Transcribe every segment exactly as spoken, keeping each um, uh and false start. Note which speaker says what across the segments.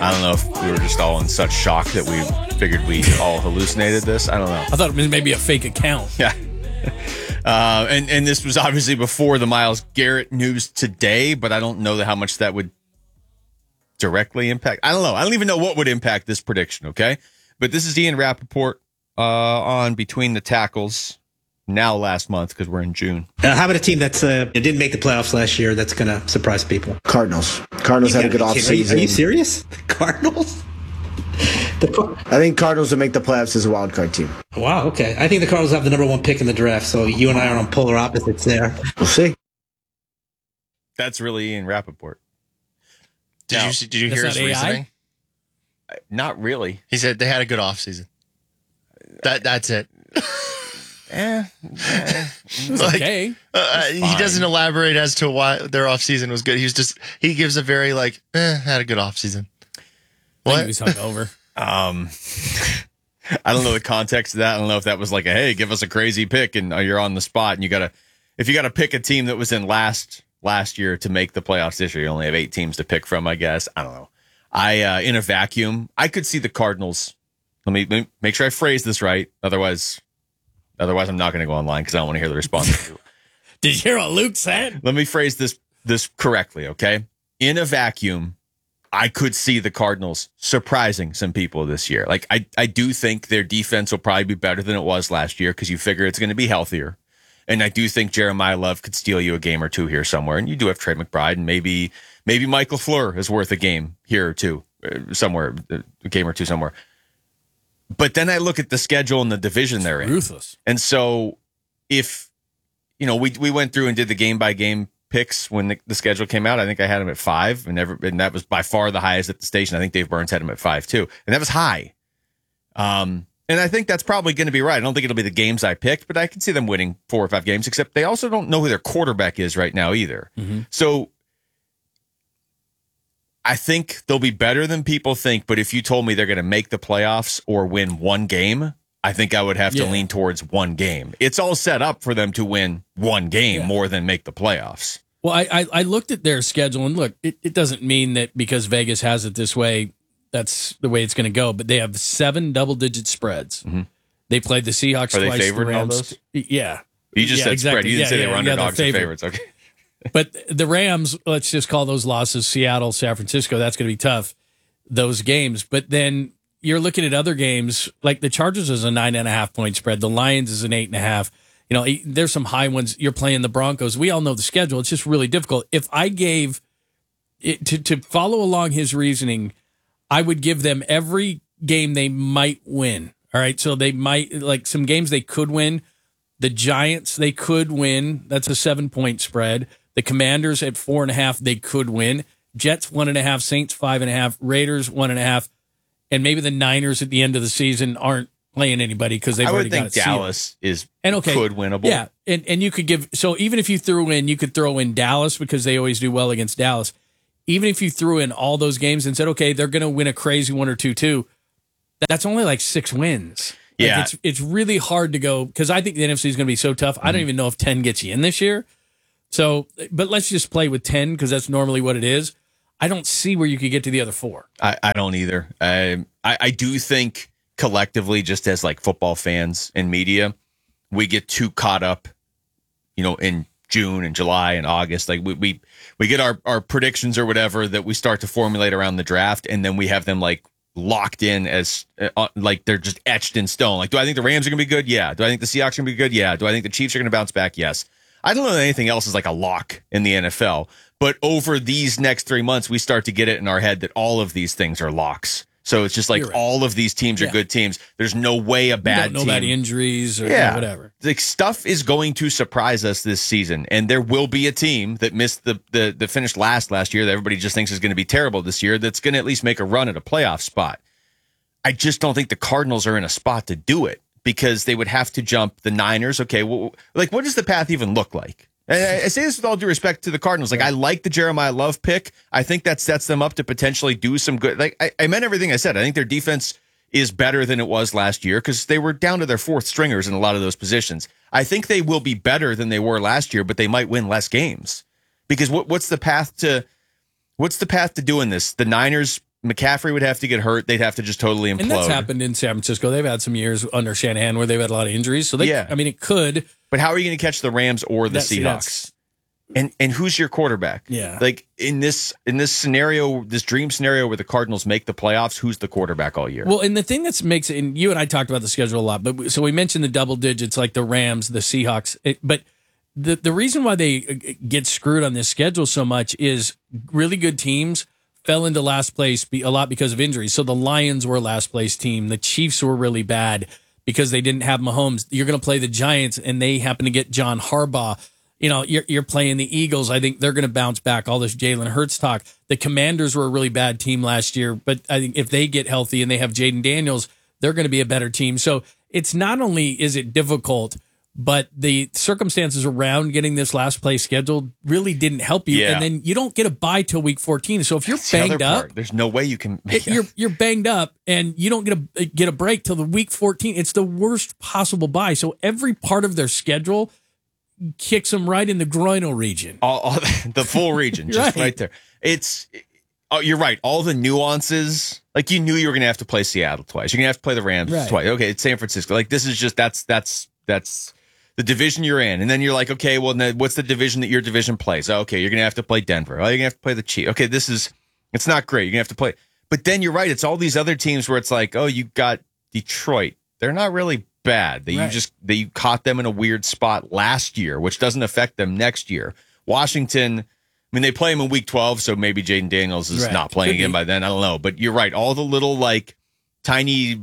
Speaker 1: I don't know if we were just all in such shock that we figured we all hallucinated this. I don't know.
Speaker 2: I thought it was maybe a fake account.
Speaker 1: Yeah. Uh, and, and this was obviously before the Myles Garrett news today, but I don't know how much that would directly impact. I don't know. I don't even know what would impact this prediction, okay? But this is Ian Rappaport uh, on Between the Tackles now last month because we're in June.
Speaker 3: Uh, how about a team that's uh, didn't make the playoffs last year that's going to surprise people?
Speaker 4: Cardinals. Cardinals had a good offseason.
Speaker 3: Are, you, are you serious? Cardinals? The,
Speaker 4: I think Cardinals will make the playoffs as a wild card team.
Speaker 3: Wow, okay. I think the Cardinals have the number one pick in the draft, so you and I are on polar opposites there.
Speaker 4: We'll see.
Speaker 1: That's really Ian Rappaport.
Speaker 5: Did now, you did you hear his
Speaker 2: A I?
Speaker 5: reasoning?
Speaker 1: Not really.
Speaker 5: He said they had a good offseason. That that's it.
Speaker 1: Eh, eh.
Speaker 2: It was
Speaker 5: Like,
Speaker 2: okay.
Speaker 5: Uh, he doesn't elaborate as to why their offseason was good. He was just he gives a very like eh, had a good offseason.
Speaker 2: I think
Speaker 5: What?
Speaker 2: he was hungover.
Speaker 1: Um, I don't know the context of that. I don't know if that was like a, hey, give us a crazy pick and uh, you're on the spot and you got to, if you got to pick a team that was in last, last year to make the playoffs this year, you only have eight teams to pick from, I guess. I don't know. I, uh, in a vacuum, I could see the Cardinals. Let me, let me make sure I phrase this right. Otherwise, otherwise I'm not going to go online because I don't want to hear the response.
Speaker 2: Did you hear what Luke said?
Speaker 1: Let me phrase this, this correctly. Okay. In a vacuum, I could see the Cardinals surprising some people this year. Like, I, I do think their defense will probably be better than it was last year because you figure it's going to be healthier. And I do think Jeremiah Love could steal you a game or two here somewhere. And you do have Trey McBride, and maybe maybe Michael Fleur is worth a game here or two, uh, somewhere, a game or two somewhere. But then I look at the schedule and the division they're in.
Speaker 2: Ruthless.
Speaker 1: And so if, you know, we we went through and did the game-by-game picks when the, the schedule came out. I think I had him at five, and, never, and that was by far the highest at the station. I think Dave Burns had him at five too, and that was high. Um, and I think that's probably going to be right. I don't think it'll be the games I picked, but I can see them winning four or five games. Except they also don't know who their quarterback is right now either. Mm-hmm. So I think they'll be better than people think. But if you told me they're going to make the playoffs or win one game, I think I would have to yeah. lean towards one game. It's all set up for them to win one game yeah. more than make the playoffs.
Speaker 2: Well, I, I I looked at their schedule, and look, it, it doesn't mean that because Vegas has it this way, that's the way it's going to go. But they have seven double-digit spreads. Mm-hmm. They played the Seahawks
Speaker 1: Are they
Speaker 2: twice.
Speaker 1: favored
Speaker 2: the
Speaker 1: in all
Speaker 2: Rams.
Speaker 1: those?
Speaker 2: Yeah.
Speaker 1: You just
Speaker 2: yeah,
Speaker 1: said
Speaker 2: exactly.
Speaker 1: spread. You didn't
Speaker 2: yeah,
Speaker 1: say
Speaker 2: yeah,
Speaker 1: they were
Speaker 2: yeah,
Speaker 1: underdogs or
Speaker 2: favored.
Speaker 1: favorites. Okay.
Speaker 2: But the Rams, let's just call those losses Seattle, San Francisco. That's going to be tough, those games. But then you're looking at other games, like the Chargers is a nine and a half point spread. The Lions is an eight and a half. You know, there's some high ones. You're playing the Broncos. We all know the schedule. It's just really difficult. If I gave it to, to follow along his reasoning, I would give them every game they might win. All right. So they might, like some games they could win. The Giants, they could win. That's a seven point spread. The Commanders at four and a half, they could win. Jets, one and a half. Saints, five and a half. Raiders, one and a half. And maybe the Niners at the end of the season aren't playing anybody because they've
Speaker 1: I
Speaker 2: already
Speaker 1: would
Speaker 2: got it
Speaker 1: think Dallas
Speaker 2: sealed.
Speaker 1: is
Speaker 2: and okay,
Speaker 1: could winnable.
Speaker 2: Yeah, and and you could give so even if you threw in, you could throw in Dallas because they always do well against Dallas. Even if you threw in all those games and said, okay, they're going to win a crazy one or two too, that's only like six wins. Like
Speaker 1: yeah,
Speaker 2: it's it's really hard to go because I think the N F C is going to be so tough. Mm-hmm. I don't even know if ten gets you in this year. So, but let's just play with ten because that's normally what it is. I don't see where you could get to the other four.
Speaker 1: I, I don't either. I, I I do think collectively, just as like football fans and media, we get too caught up, you know, in June and July and August. Like we we, we get our, our predictions or whatever that we start to formulate around the draft, and then we have them like locked in as uh, like they're just etched in stone. Like, do I think the Rams are going to be good? Yeah. Do I think the Seahawks are going to be good? Yeah. Do I think the Chiefs are going to bounce back? Yes. I don't know that anything else is like a lock in the N F L, but over these next three months, we start to get it in our head that all of these things are locks. So it's just like
Speaker 2: right.
Speaker 1: all of these teams are
Speaker 2: yeah.
Speaker 1: good teams. There's no way a bad
Speaker 2: you don't know
Speaker 1: team.
Speaker 2: about injuries or
Speaker 1: yeah.
Speaker 2: whatever.
Speaker 1: Like stuff is going to surprise us this season, and there will be a team that missed the the, the finish last last year that everybody just thinks is going to be terrible this year that's going to at least make a run at a playoff spot. I just don't think the Cardinals are in a spot to do it because they would have to jump the Niners. Okay, well, like what does the path even look like? I say this with all due respect to the Cardinals. Like, I like the Jeremiah Love pick. I think that sets them up to potentially do some good. Like, I, I meant everything I said. I think their defense is better than it was last year because they were down to their fourth stringers in a lot of those positions. I think they will be better than they were last year, but they might win less games because what, what's the path to what's the path to doing this? The Niners McCaffrey would have to get hurt. They'd have to just totally implode.
Speaker 2: And that's happened in San Francisco. They've had some years under Shanahan where they've had a lot of injuries. So, they,
Speaker 1: Yeah.
Speaker 2: I mean, it could.
Speaker 1: But how are you going to catch the Rams or the
Speaker 2: That's-
Speaker 1: Seahawks?
Speaker 2: that's-
Speaker 1: And and who's your quarterback?
Speaker 2: Yeah.
Speaker 1: Like in this in this scenario, this dream scenario where the Cardinals make the playoffs, who's the quarterback all year?
Speaker 2: Well, and the thing that makes it, and you and I talked about the schedule a lot, but we- so we mentioned the double digits like the Rams, the Seahawks, it, but the the reason why they get screwed on this schedule so much is really good teams fell into last place be, a lot because of injuries. So the Lions were a last place team. The Chiefs were really bad because they didn't have Mahomes. You're going to play the Giants, and they happen to get John Harbaugh. You know, you're, you're playing the Eagles. I think they're going to bounce back. All this Jalen Hurts talk. The Commanders were a really bad team last year, but I think if they get healthy and they have Jaden Daniels, they're going to be a better team. So it's not only is it difficult, but the circumstances around getting this last place scheduled really didn't help you.
Speaker 1: Yeah.
Speaker 2: And then you don't get a bye till week fourteen. So if you're
Speaker 1: That's the other
Speaker 2: banged up,
Speaker 1: part. There's no way you can.
Speaker 2: it- you're you're banged up and you don't get a get a break till the week fourteen. It's the worst possible bye. So every part of their schedule kicks them right in the groinal region.
Speaker 1: all, all the full region, just
Speaker 2: Right.
Speaker 1: right there. It's. Oh, you're right. All the nuances, like you knew you were going to have to play Seattle twice. You're going to have to play the Rams
Speaker 2: Right.
Speaker 1: twice. Okay, it's San Francisco. Like this is just that's that's that's the division you're in, and then you're like, okay, well, then what's the division that your division plays? Oh, okay, you're going to have to play Denver. Oh, you're going to have to play the Chiefs. Okay, this is it's not great. You're going to have to play, but then you're right. It's all these other teams where it's like, oh, you got Detroit. They're not really bad. That
Speaker 2: Right.
Speaker 1: you just that you caught them in a weird spot last year, which doesn't affect them next year. Washington. I mean, they play him in week twelve, so maybe Jaden Daniels is
Speaker 2: Right.
Speaker 1: not playing
Speaker 2: Could
Speaker 1: again
Speaker 2: be.
Speaker 1: by then. I don't know. But you're right. All the little, like, tiny,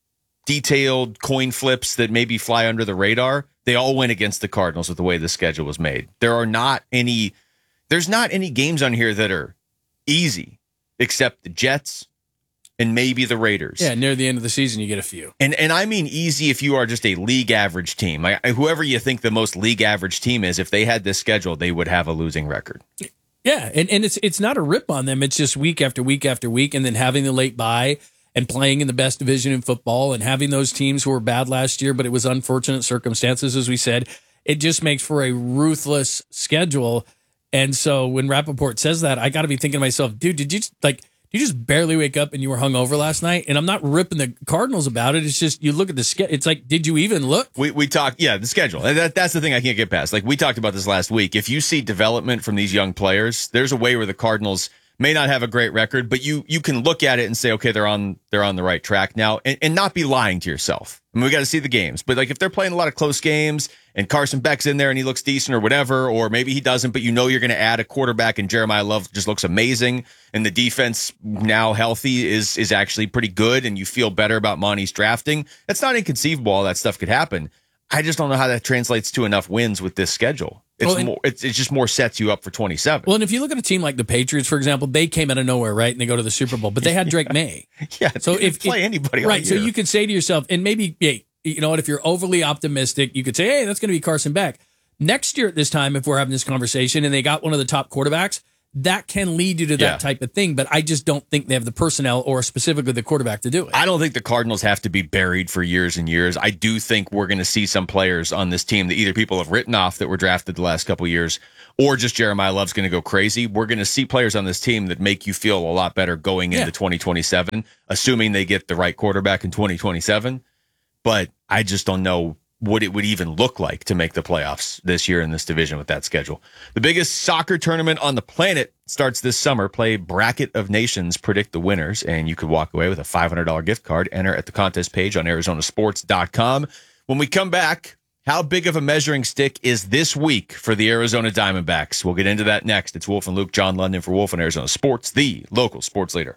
Speaker 1: detailed coin flips that maybe fly under the radar, they all went against the Cardinals with the way the schedule was made. There are not any, there's not any games on here that are easy, except the Jets and maybe the Raiders.
Speaker 2: Yeah, near the end of the season, you get a few.
Speaker 1: And and I mean easy if you are just a league average team. Like, whoever you think the most league average team is, if they had this schedule, they would have a losing record.
Speaker 2: Yeah, and, and it's it's not a rip on them. It's just week after week after week, and then having the late bye and playing in the best division in football and having those teams who were bad last year, but it was unfortunate circumstances, as we said. It just makes for a ruthless schedule. And so when Rappaport says that, I got to be thinking to myself, dude, did you like did you just barely wake up and you were hungover last night? And I'm not ripping the Cardinals about it. It's just you look at the schedule. It's like, did you even look?
Speaker 1: We we talked, yeah, the schedule. And that, that's the thing I can't get past. Like, we talked about this last week. If you see development from these young players, there's a way where the Cardinals may not have a great record, but you you can look at it and say, okay, they're on they're on the right track now, and, and not be lying to yourself. I mean, we got to see the games, but like if they're playing a lot of close games and Carson Beck's in there and he looks decent or whatever, or maybe he doesn't, but you know you're going to add a quarterback and Jeremiah Love just looks amazing, and the defense now healthy is is actually pretty good, and you feel better about Monty's drafting. That's not inconceivable. All that stuff could happen. I just don't know how that translates to enough wins with this schedule. It's
Speaker 2: Well, and-
Speaker 1: more. It's, it's just more sets you up for twenty-seven.
Speaker 2: Well, and if you look at a team like the Patriots, for example, they came out of nowhere, right? And they go to the Super Bowl, but they had Drake May.
Speaker 1: yeah.
Speaker 2: So
Speaker 1: you can
Speaker 2: if
Speaker 1: play
Speaker 2: if-
Speaker 1: anybody, all
Speaker 2: right? So
Speaker 1: year.
Speaker 2: you could say to yourself, and maybe, hey, you know what? If you're overly optimistic, you could say, hey, that's going to be Carson Beck. Next year at this time, if we're having this conversation and they got one of the top quarterbacks, that can lead you to that
Speaker 1: Yeah.
Speaker 2: type of thing. But I just don't think they have the personnel or specifically the quarterback to do it.
Speaker 1: I don't think the Cardinals have to be buried for years and years. I do think we're going to see some players on this team that either people have written off that were drafted the last couple of years, or just Jeremiah Love's going to go crazy. We're going to see players on this team that make you feel a lot better going into
Speaker 2: Yeah.
Speaker 1: twenty twenty-seven, assuming they get the right quarterback in twenty twenty-seven. But I just don't know what it would even look like to make the playoffs this year in this division with that schedule. The biggest soccer tournament on the planet starts this summer. Play Bracket of Nations, predict the winners, and you could walk away with a five hundred dollars gift card. Enter at the contest page on Arizona Sports dot com. When we come back, how big of a measuring stick is this week for the Arizona Diamondbacks? We'll get into that next. It's Wolf and Luke, John London for Wolf and Arizona Sports, the local sports leader.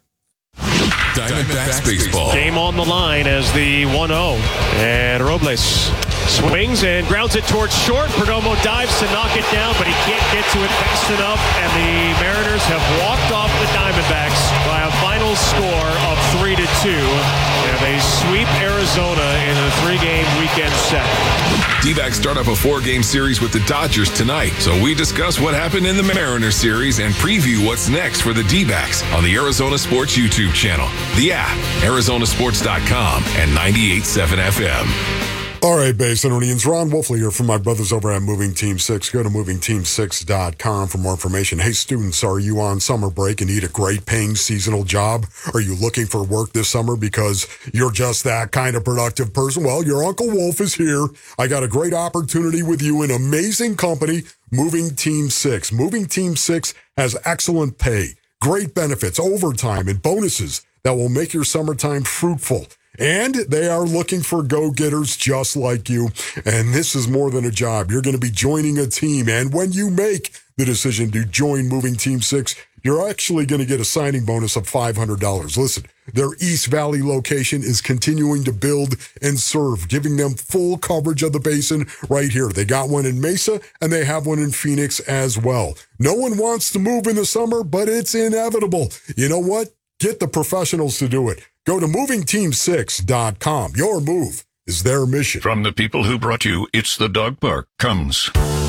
Speaker 6: Diamondbacks baseball.
Speaker 7: Game on the line as the one oh. And Robles swings and grounds it towards short. Perdomo dives to knock it down, but he can't get to it fast enough. And the Mariners have walked off the Diamondbacks by a final score of three to two. And they sweep Arizona in a three-game weekend set.
Speaker 6: D-backs start up a four-game series with the Dodgers tonight. So we discuss what happened in the Mariners series and preview what's next for the D-backs on the Arizona Sports YouTube channel, the app, Arizona Sports dot com, and ninety-eight point seven F M.
Speaker 8: All right, Basinonians. Ron Wolfley here from my brothers over at Moving Team six. Go to moving team six dot com for more information. Hey, students, are you on summer break and need a great paying seasonal job? Are you looking for work this summer because you're just that kind of productive person? Well, your Uncle Wolf is here. I got a great opportunity with you, an amazing company, Moving Team six. Moving Team six has excellent pay, great benefits, overtime, and bonuses that will make your summertime fruitful. And they are looking for go-getters just like you. And this is more than a job. You're going to be joining a team. And when you make the decision to join Moving Team six, you're actually going to get a signing bonus of five hundred dollars. Listen, their East Valley location is continuing to build and serve, giving them full coverage of the basin right here. They got one in Mesa, and they have one in Phoenix as well. No one wants to move in the summer, but it's inevitable. You know what? Get the professionals to do it. Go to moving team six dot com. Your move is their mission.
Speaker 9: From the people who brought you It's the Dog Park comes